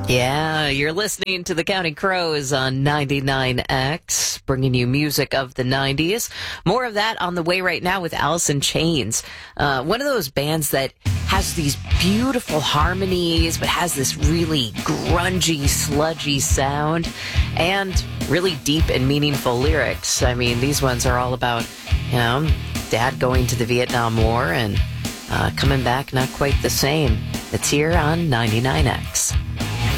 Yeah, you're listening to the Counting Crows on 99X, bringing you music of the 90s. More of that on the way right now with Alice in Chains. One of those bands that has these beautiful harmonies, but has this really grungy, sludgy sound and really deep and meaningful lyrics. I mean, these ones are all about, Dad going to the Vietnam War and coming back not quite the same. It's here on 99X.